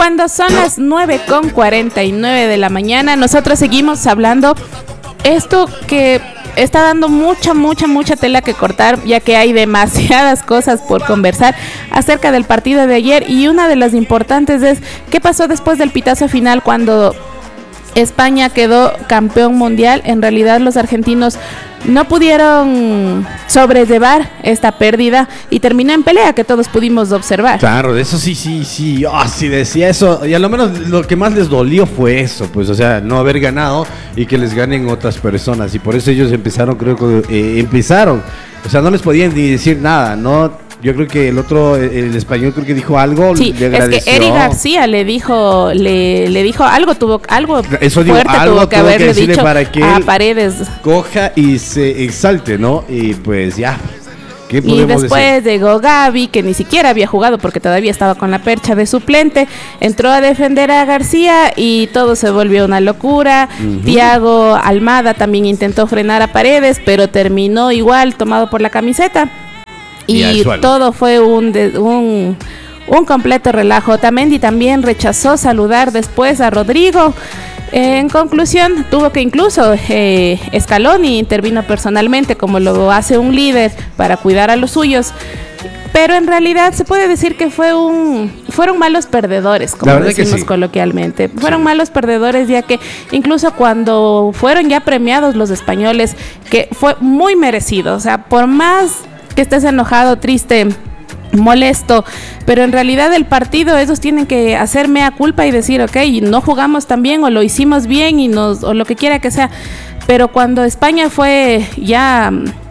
Cuando son las 9:49 de la mañana, nosotros seguimos hablando esto que está dando mucha tela que cortar, ya que hay demasiadas cosas por conversar acerca del partido de ayer, y una de las importantes es qué pasó después del pitazo final cuando España quedó campeón mundial. En realidad los argentinos no pudieron sobrellevar esta pérdida y terminó en pelea, que todos pudimos observar. Claro, de eso sí. Sí decía eso. Y a lo menos lo que más les dolió fue eso, pues, o sea, no haber ganado y que les ganen otras personas. Y por eso ellos empezaron, o sea, no les podían ni decir nada, ¿no? Yo creo que el español creo que dijo algo, sí, le agradeció. Es que Eric García le dijo algo eso digo, fuerte, algo tuvo que haberle dicho para que a Paredes. Coja y se exalte, ¿no? Y pues ya. ¿Qué Y después decir? llegó Gaby, que ni siquiera había jugado porque todavía estaba con la percha de suplente, entró a defender a García y todo se volvió una locura. Thiago Almada también intentó frenar a Paredes, pero terminó igual tomado por la camiseta. Y todo fue un completo relajo. Otamendi también rechazó saludar después a Rodrigo. En conclusión, tuvo que incluso Scaloni intervino personalmente, como lo hace un líder, para cuidar a los suyos. Pero en realidad se puede decir que fueron malos perdedores, como decimos coloquialmente. Fueron malos perdedores, ya que incluso cuando fueron ya premiados los españoles, que fue muy merecido. O sea, por más que estés enojado, triste, molesto, pero en realidad el partido ellos tienen que hacer mea culpa y decir, ok, no jugamos tan bien o lo hicimos bien o lo que quiera que sea. Pero cuando España fue ya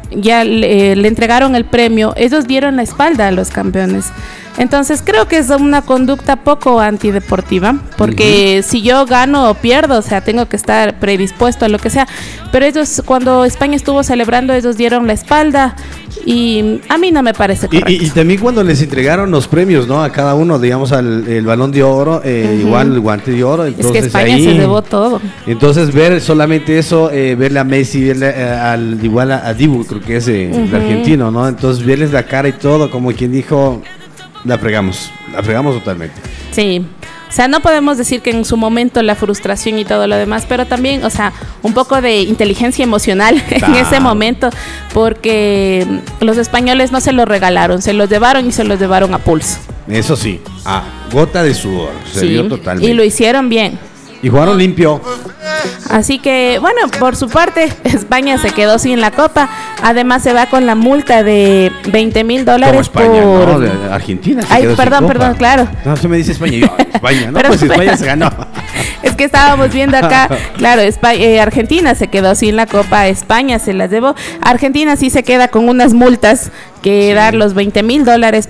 le entregaron el premio, ellos dieron la espalda a los campeones. Entonces creo que es una conducta poco antideportiva, porque si yo gano o pierdo, o sea, tengo que estar predispuesto a lo que sea, pero ellos, cuando España estuvo celebrando, ellos dieron la espalda y a mí no me parece correcto. Y también cuando les entregaron los premios, ¿no? A cada uno, digamos, el Balón de Oro, igual el Guante de Oro. Entonces, es que España se llevó todo. Entonces ver solamente eso, verle a Messi, verle igual a Dibu, creo que es el argentino, ¿no? Entonces verles la cara y todo, como quien dijo, la fregamos totalmente. Sí, o sea, no podemos decir que en su momento la frustración y todo lo demás, pero también, o sea, un poco de inteligencia emocional en ese momento, porque los españoles no se lo regalaron, se los llevaron y se los llevaron a pulso. Eso sí, a gota de sudor, se vio totalmente. Y lo hicieron bien. Y jugaron limpio. Así que, bueno, por su parte, España se quedó sin la copa. Además, se va con la multa de $20,000 Como España, por... no, de Argentina se quedó perdón, sin copa. claro. No, se me dice España, yo, España, no, Pero, pues España se ganó. Es que estábamos viendo acá, claro, Argentina se quedó sin la copa, España se las llevó. Argentina sí se queda con unas multas que dar los $20,000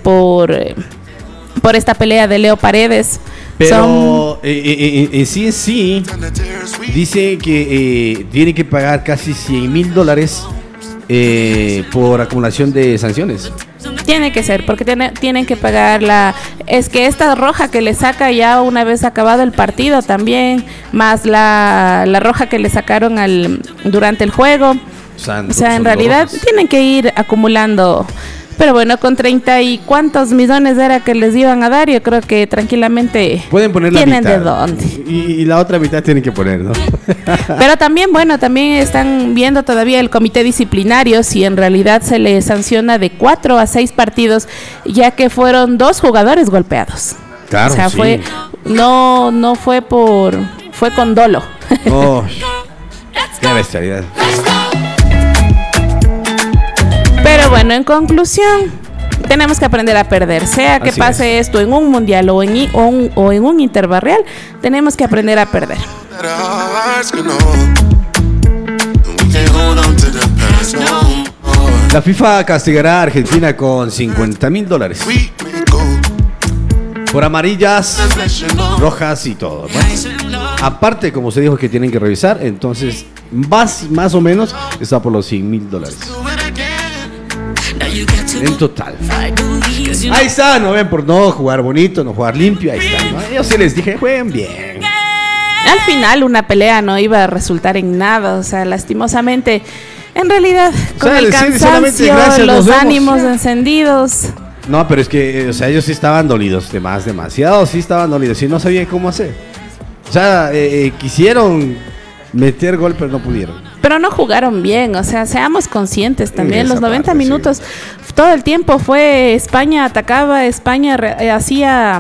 por esta pelea de Leo Paredes. Pero en sí dice que tiene que pagar casi $100,000 por acumulación de sanciones. Tiene que ser, porque tienen que pagar es que esta roja que le saca ya una vez acabado el partido también, más la roja que le sacaron durante el juego. O sea, en realidad tienen que ir acumulando. Pero bueno, con 30 y cuántos millones era que les iban a dar, yo creo que tranquilamente pueden poner la tienen mitad. De dónde. Y la otra mitad tienen que poner, ¿no? Pero también, bueno, también están viendo todavía el comité disciplinario si en realidad se le sanciona de 4 a 6 partidos, ya que fueron 2 jugadores golpeados. Claro, o sea, sí. fue con dolo. Oh, qué bestialidad. Pero bueno, en conclusión, tenemos que aprender a perder, sea que pase esto en un mundial o en un interbarrial, tenemos que aprender a perder. La FIFA castigará a Argentina con $50,000 por amarillas, rojas y todo, ¿no? Aparte, como se dijo que tienen que revisar, entonces más o menos está por los $100,000 en total. Ahí está, no ven, por no jugar bonito, no jugar limpio, ahí está, ¿no? Yo sí les dije, jueguen bien. Al final una pelea no iba a resultar en nada, o sea, lastimosamente, en realidad, con el cansancio, los ánimos encendidos, No, pero es que, o sea, ellos sí estaban dolidos, demasiado sí estaban dolidos y no sabían cómo hacer. O sea, quisieron meter gol, pero no pudieron. Pero no jugaron bien, o sea, seamos conscientes también. Los 90 parte, minutos, sí. todo el tiempo fue España atacaba, hacía...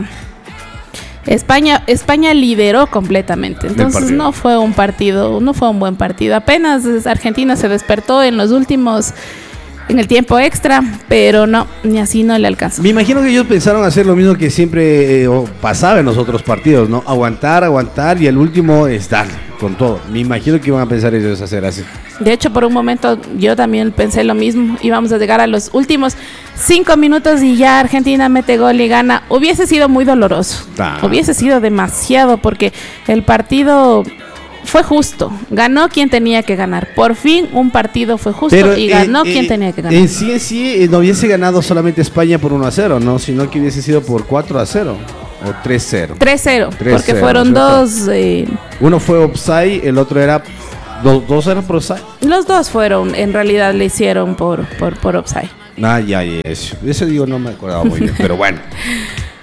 España lideró completamente, entonces no fue un buen partido. Apenas Argentina se despertó en el tiempo extra, pero no, ni así no le alcanzó. Me imagino que ellos pensaron hacer lo mismo que siempre pasaba en los otros partidos, ¿no? Aguantar y el último es darle con todo. Me imagino que iban a pensar ellos hacer así. De hecho, por un momento yo también pensé lo mismo. Íbamos a llegar a los últimos 5 minutos y ya Argentina mete gol y gana. Hubiese sido muy doloroso. Hubiese sido demasiado porque el partido fue justo. Ganó quien tenía que ganar. Por fin un partido fue justo. Pero, y ganó quien tenía que ganar. En sí, no hubiese ganado solamente España por 1-0, ¿no? Sino que hubiese sido por 4-0 o 3-0. 3-0, porque fueron dos... Uno fue offside, el otro era... ¿Dos eran por offside? Los dos fueron, en realidad le hicieron por offside. Eso digo, no me acordaba muy bien, pero bueno.